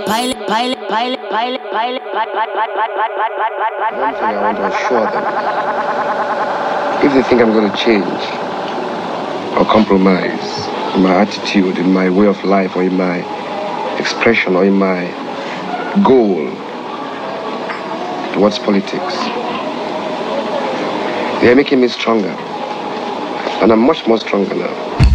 One thing I want to assure them, if they think I'm going to change or compromise in my attitude, in my way of life, or in my expression, or in my goal towards politics, they are making me stronger. And I'm much more stronger now.